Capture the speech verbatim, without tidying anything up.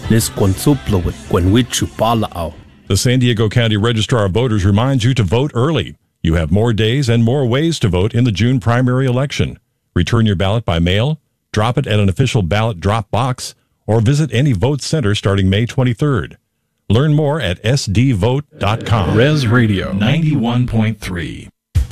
Les quantuplo quenwichu palao. The San Diego County Registrar of Voters reminds you to vote early. You have more days and more ways to vote in the June primary election. Return your ballot by mail, drop it at an official ballot drop box, or visit any vote center starting May twenty-third. Learn more at s d vote dot com. Res Radio ninety-one point three.